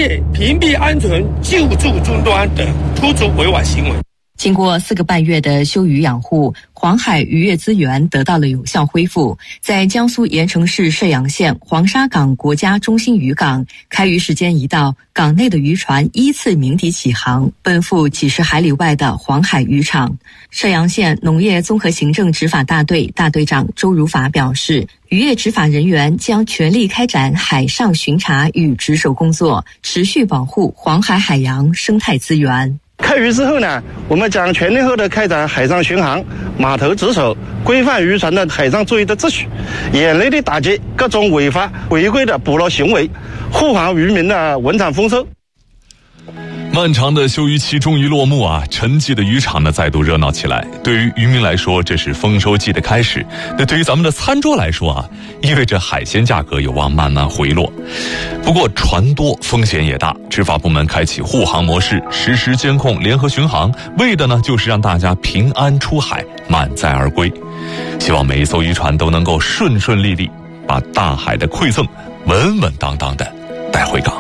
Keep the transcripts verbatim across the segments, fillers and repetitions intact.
业屏蔽安全救助终端等突出违法行为。 经过四个半月的休渔养护，黄海渔业资源得到了有效恢复。在江苏盐城市射阳县黄沙港国家中心渔港，开渔时间一到，港内的渔船依次鸣笛起航，奔赴几十海里外的黄海渔场。射阳县农业综合行政执法大队大队长周如法表示，渔业执法人员将全力开展海上巡查与值守工作，持续保护黄海海洋生态资源。 开渔之后呢，我们将全力后的开展海上巡航、码头值守，规范渔船的海上作业的秩序，严厉的打击各种违法违规的捕捞行为，护航渔民的文产丰收。 漫长的休渔期终于落幕啊，沉寂的渔场呢再度热闹起来。对于渔民来说，这是丰收季的开始；那对于咱们的餐桌来说啊，意味着海鲜价格有望慢慢回落。不过船多风险也大，执法部门开启护航模式，实时监控、联合巡航，为的呢就是让大家平安出海，满载而归。希望每一艘渔船都能够顺顺利利，把大海的馈赠稳稳当当的带回港。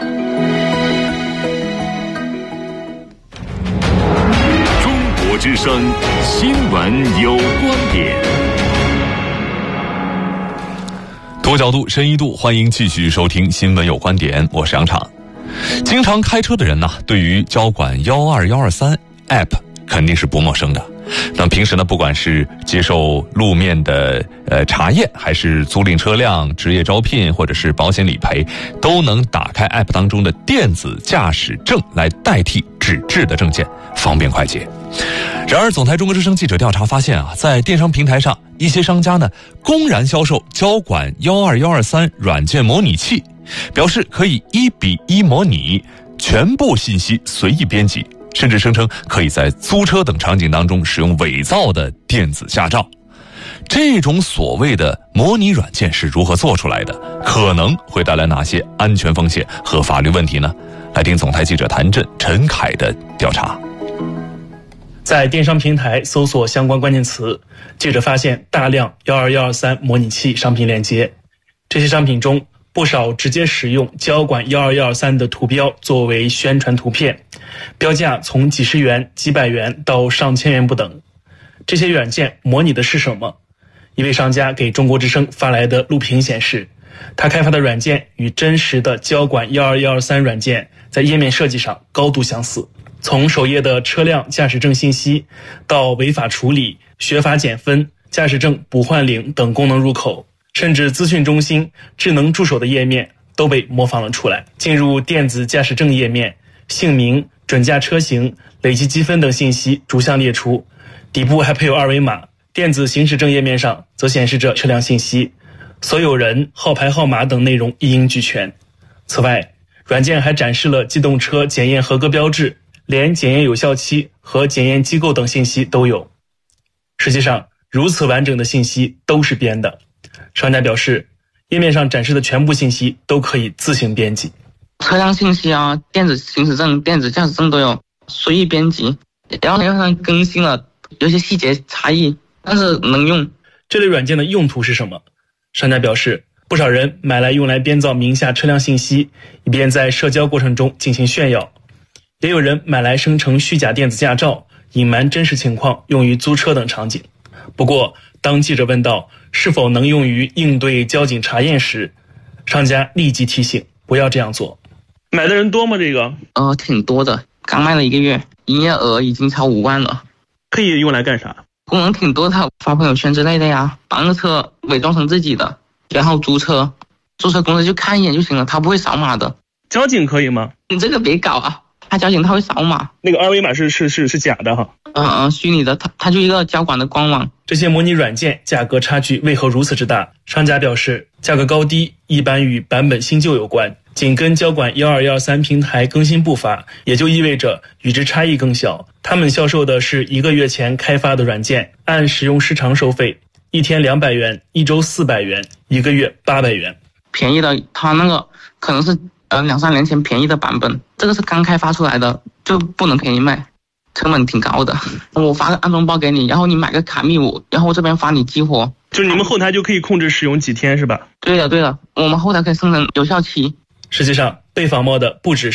之声新闻有观点， 多角度、深一度，欢迎继续收听新闻有观点，我是杨昶。经常开车的人呢，对于交管一二一二三 App 肯定是不陌生的。那平时呢，不管是接受路面的呃查验，还是租赁车辆、职业招聘，或者是保险理赔，都能打开 App 当中的电子驾驶证来代替纸质的证件，方便快捷。然而，总台中国之声记者调查发现啊，在电商平台上，一些商家呢公然销售交管一二一二三软件模拟器，表示可以一比一模拟，全部信息随意编辑，甚至声称可以在租车等场景当中使用伪造的电子驾照。这种所谓的模拟软件是如何做出来的？可能会带来哪些安全风险和法律问题呢？来听总台记者谭震、陈凯的调查。 在电商平台搜索相关关键词，记者发现大量一二一二三模拟器商品链接。这些商品中，不少直接使用交管一二一二三的图标作为宣传图片，标价从几十元、几百元到上千元不等。这些软件模拟的是什么？一位商家给中国之声发来的录屏显示，他开发的软件与真实的交管一二一二三软件在页面设计上高度相似。从首页的车辆驾驶证信息到违法处理、学法减分、驾驶证补换领等功能入口，甚至资讯中心、智能助手的页面都被模仿了出来。进入电子驾驶证页面，姓名、准驾车型、累计积分等信息逐项列出，底部还配有二维码。电子行驶证页面上则显示着车辆信息，所有人、号牌号码等内容一应俱全。此外，软件还展示了机动车检验合格标志，连检验有效期和检验机构等信息都有。实际上，如此完整的信息都是编的。商家表示，页面上展示的全部信息都可以自行编辑。 车辆信息啊，电子行驶证、电子驾驶证都有，随意编辑。然后上更新了，有些细节差异，但是能用。 这类软件的用途是什么？商家表示，不少人买来用来编造名下车辆信息，以便在社交过程中进行炫耀。也有人买来生成虚假电子驾照，隐瞒真实情况，用于租车等场景。不过，当记者问到是否能用于应对交警查验时，商家立即提醒不要这样做。买的人多吗？这个呃，挺多的，刚卖了一个月，营业额已经超五万了。 可以用来干啥？ 功能挺多的，发朋友圈之类的呀，把那个车伪装成自己的，然后租车，租车公司就看一眼就行了，他不会扫码的。 交警可以吗？ 你这个别搞啊，他交警他会扫码。 那个二维码是是是是假的哈。 嗯嗯，虚拟的，它它就一个交管的官网。 这些模拟软件价格差距为何如此之大？商家表示，价格高低一般与版本新旧有关，紧跟交管一二一二三平台更新步伐，也就意味着与之差异更小。他们销售的是一个月前开发的软件，按使用时长收费，一天两百元，一周四百元，一个月八百元。 便宜的，他那个可能是呃两三年前便宜的版本，这个是刚开发出来的，就不能便宜卖。成本挺高的，我发个安装包给你，然后你买个卡密我，然后我这边发你激活。 就是你们后台就可以控制使用几天是吧？ 对的对的，我们后台可以生成有效期。 实际上，被仿冒的不只是